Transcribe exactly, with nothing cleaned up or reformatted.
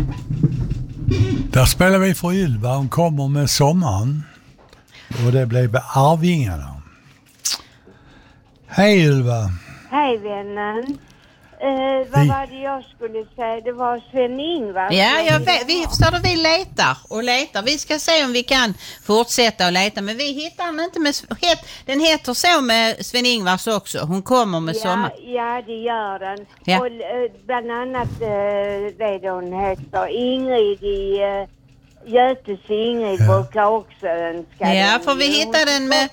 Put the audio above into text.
Där spelar vi för Ylva. Hon kommer med sommaren. Och det blev Arvingarna. Hej Ylva. Hej vännen. Eh, vad vi... var det jag skulle säga? Det var Sven-Ingvar. Ja, jag vet, vi, förstår vi letar och letar. Vi ska se om vi kan fortsätta att leta. Men vi hittar den inte med... Den heter så med Sven-Ingvars också. Hon kommer med ja, sommar. Ja, det gör den. Ja. Och eh, bland annat eh, det hon heter Ingrid i... Eh, Götes Ingrid ja. brukar också önska Ja, den. för vi hittar den med